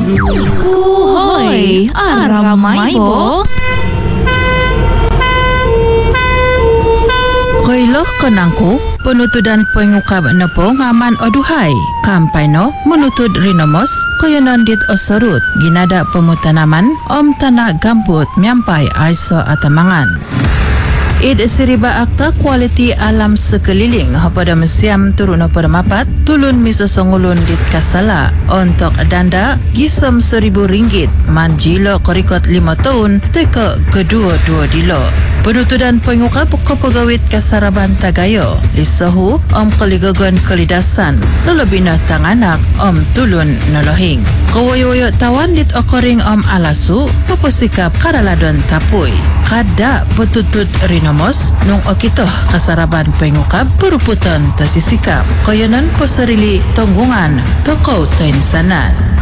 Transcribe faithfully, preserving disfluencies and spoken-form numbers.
Kuhoy, aramay bo. Koiloh konangku, penutudan pengukap na po ngaman oduhay. Kampay no, menutud rinomos, koyonon dit osorut, ginada pemutanaman, om tanah gambut, miampai aiso atamangan. Id seriba akta kualiti alam sekeliling pada mesiam turun permapat tulun miso songulun dit kasala untuk danda gisom seribu ringgit manjilo korikot lima tahun teka kedua-dua dilo. Penutudan pengukap kepegawit kasaraban Tagayo lisahu om keligagan kelidasan lelebina tanganak om tulun nolohing. Kawayo-wayo tawan dit okoring om alasu peposikap karaladon tapui. Kada betutut rinomos nung okitoh kasaraban pengukap peruputan tasisikap. Koyonan poserili tonggungan tokau toinsanan.